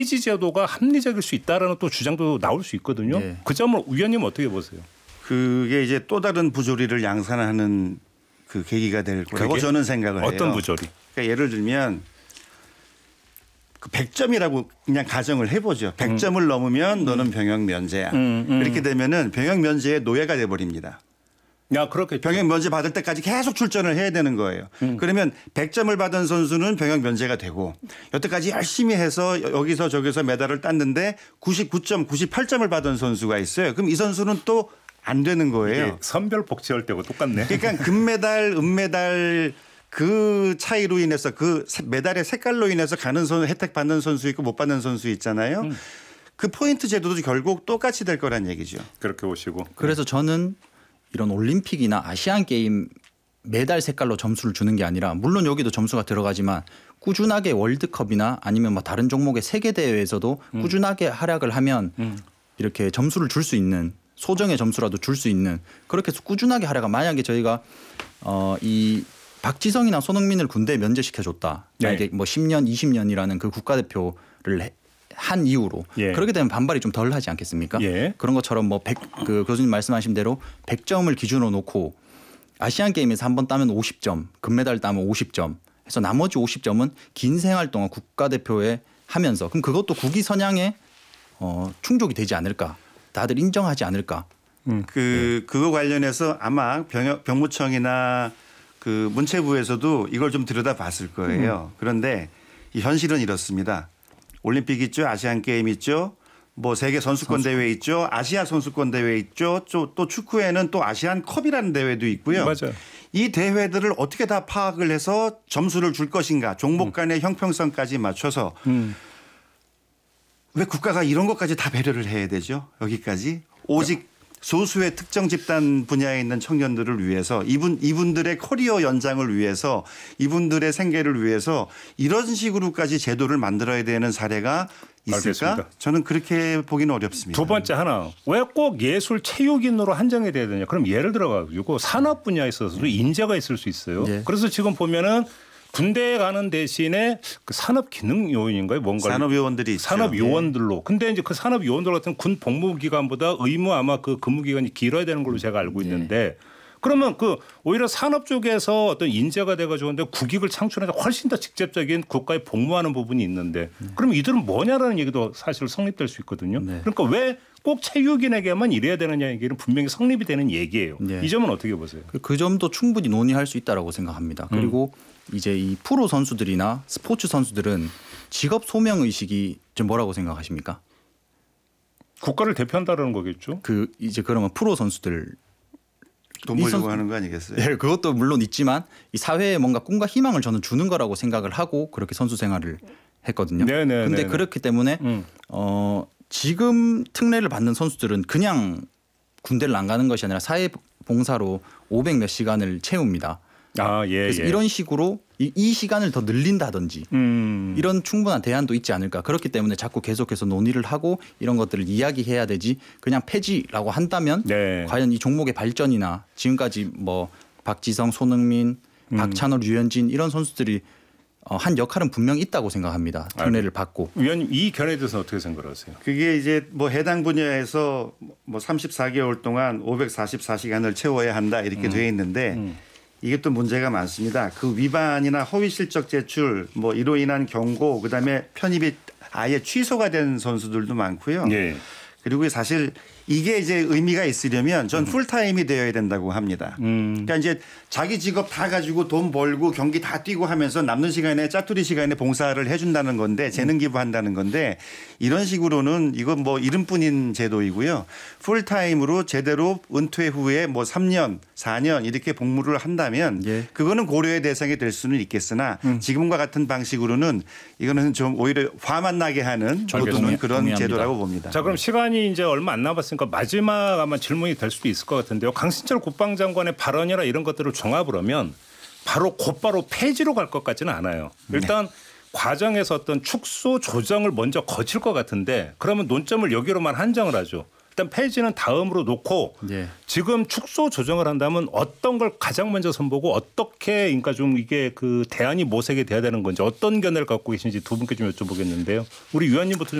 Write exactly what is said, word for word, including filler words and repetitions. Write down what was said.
피지 제도가 합리적일 수 있다라는 또 주장도 나올 수 있거든요. 네. 그 점을 위원님 어떻게 보세요? 그게 이제 또 다른 부조리를 양산하는 그 계기가 될 거라고 저는 생각을 어떤 해요. 어떤 부조리? 그러니까 예를 들면 그 백 점이라고 그냥 가정을 해보죠. 백 점을 음. 넘으면 너는 병역 면제야. 음, 음. 이렇게 되면은 병역 면제의 노예가 돼버립니다. 야, 그렇겠죠. 병역 면제 받을 때까지 계속 출전을 해야 되는 거예요. 음. 그러면 백 점을 받은 선수는 병역 면제가 되고 여태까지 열심히 해서 여기서 저기서 메달을 땄는데 구십구 점, 구십팔 점을 받은 선수가 있어요. 그럼 이 선수는 또 안 되는 거예요. 선별 복지할 때고 똑같네. 그러니까 금메달, 은메달 그 차이로 인해서 그 메달의 색깔로 인해서 가는 선수 혜택 받는 선수 있고 못 받는 선수 있잖아요. 음. 그 포인트 제도도 결국 똑같이 될 거란 얘기죠. 그렇게 보시고. 그래서 저는 이런 올림픽이나 아시안 게임 메달 색깔로 점수를 주는 게 아니라 물론 여기도 점수가 들어가지만 꾸준하게 월드컵이나 아니면 뭐 다른 종목의 세계 대회에서도 음. 꾸준하게 활약을 하면 음. 이렇게 점수를 줄 수 있는 소정의 점수라도 줄 수 있는 그렇게 해서 꾸준하게 하다가 만약에 저희가 어 이 박지성이나 손흥민을 군대에 면제시켜줬다. 만약에 네. 뭐 십 년, 이십 년이라는 그 국가대표를 한 이후로 예. 그렇게 되면 반발이 좀 덜 하지 않겠습니까? 예. 그런 것처럼 뭐 백 그 교수님 말씀하신 대로 백 점을 기준으로 놓고 아시안 게임에서 한 번 따면 오십 점, 금메달 따면 오십 점 해서 나머지 오십 점은 긴 생활 동안 국가대표에 하면서 그럼 그것도 국위 선양에 어, 충족이 되지 않을까? 다들 인정하지 않을까? 음. 그 그거 관련해서 아마 병, 병무청이나 그 문체부에서도 이걸 좀 들여다봤을 거예요. 음. 그런데 이 현실은 이렇습니다. 올림픽 있죠, 아시안 게임 있죠, 뭐 세계 선수권 선수. 대회 있죠, 아시아 선수권 대회 있죠, 또, 또 축구에는 또 아시안 컵이라는 대회도 있고요. 맞아요. 이 대회들을 어떻게 다 파악을 해서 점수를 줄 것인가, 종목 간의 음. 형평성까지 맞춰서. 음. 왜 국가가 이런 것까지 다 배려를 해야 되죠? 여기까지 오직 소수의 특정 집단 분야에 있는 청년들을 위해서 이분 이분들의 커리어 연장을 위해서 이분들의 생계를 위해서 이런 식으로까지 제도를 만들어야 되는 사례가 있을까? 알겠습니다. 저는 그렇게 보기는 어렵습니다. 두 번째 하나 왜 꼭 예술 체육인으로 한정이 돼야 되냐? 그럼 예를 들어 가지고 산업 분야에 있어서도 인재가 있을 수 있어요. 네. 그래서 지금 보면은. 군대에 가는 대신에 그 산업 기능 요인인가요? 뭔가 산업 요원들이 있죠. 산업 요원들로. 네. 근데 이제 그 산업 요원들 같은 군 복무 기간보다 의무 아마 그 근무 기간이 길어야 되는 걸로 제가 알고 있는데 네. 그러면 그 오히려 산업 쪽에서 어떤 인재가 돼가지고 근데 국익을 창출해서 훨씬 더 직접적인 국가에 복무하는 부분이 있는데 네. 그럼 이들은 뭐냐라는 얘기도 사실 성립될 수 있거든요. 네. 그러니까 왜 꼭 체육인에게만 이래야 되느냐 얘기는 분명히 성립이 되는 얘기예요. 네. 이 점은 어떻게 보세요? 그, 그 점도 충분히 논의할 수 있다라고 생각합니다. 그리고 음. 이제 이 프로 선수들이나 스포츠 선수들은 직업 소명 의식이 좀 뭐라고 생각하십니까? 국가를 대표한다라는 거겠죠. 그 이제 그러면 프로 선수들 돈 벌려고 하는 거 아니겠어요? 네, 그것도 물론 있지만 이 사회에 뭔가 꿈과 희망을 저는 주는 거라고 생각을 하고 그렇게 선수 생활을 했거든요. 네네. 근데 그렇기 때문에 음. 어, 지금 특례를 받는 선수들은 그냥 군대를 안 가는 것이 아니라 사회 봉사로 오백 몇 시간을 채웁니다. 아, 예, 그래서 예. 이런 식으로 이, 이 시간을 더 늘린다든지 음. 이런 충분한 대안도 있지 않을까. 그렇기 때문에 자꾸 계속해서 논의를 하고 이런 것들을 이야기해야 되지 그냥 폐지라고 한다면 네. 과연 이 종목의 발전이나 지금까지 뭐 박지성, 손흥민, 음. 박찬호, 류현진 이런 선수들이 어, 한 역할은 분명히 있다고 생각합니다. 특례를 받고. 위원님 이 견해에 대해서 어떻게 생각하세요? 그게 이제 뭐 해당 분야에서 뭐 삼십사 개월 동안 오백사십사 시간을 채워야 한다 이렇게 음. 돼 있는데 음. 이게 또 문제가 많습니다. 그 위반이나 허위 실적 제출 뭐 이로 인한 경고 그다음에 편입이 아예 취소가 된 선수들도 많고요. 네. 그리고 사실 이게 이제 의미가 있으려면 전 풀타임이 되어야 된다고 합니다. 음. 그러니까 이제 자기 직업 다 가지고 돈 벌고 경기 다 뛰고 하면서 남는 시간에 짜투리 시간에 봉사를 해준다는 건데 재능 기부한다는 건데 이런 식으로는 이건 뭐 이름뿐인 제도이고요. 풀타임으로 제대로 은퇴 후에 뭐 삼 년, 사 년 이렇게 복무를 한다면 예. 그거는 고려의 대상이 될 수는 있겠으나 음. 지금과 같은 방식으로는 이거는 좀 오히려 화만 나게 하는 도둑은 그런 동의합니다. 제도라고 봅니다. 자, 그럼 시간이 이제 얼마 안 남았으니까 마지막 아마 질문이 될 수도 있을 것 같은데요. 강신철 국방장관의 발언이나 이런 것들을 종합을 하면 바로 곧바로 폐지로 갈 것 같지는 않아요. 일단 네. 과정에서 어떤 축소 조정을 먼저 거칠 것 같은데 그러면 논점을 여기로만 한정을 하죠. 일단 폐지는 다음으로 놓고 예. 지금 축소 조정을 한다면 어떤 걸 가장 먼저 선보고 어떻게 그러니까 좀 이게 그 대안이 모색이 돼야 되는 건지 어떤 견해를 갖고 계신지 두 분께 좀 여쭤보겠는데요. 우리 위원님부터 좀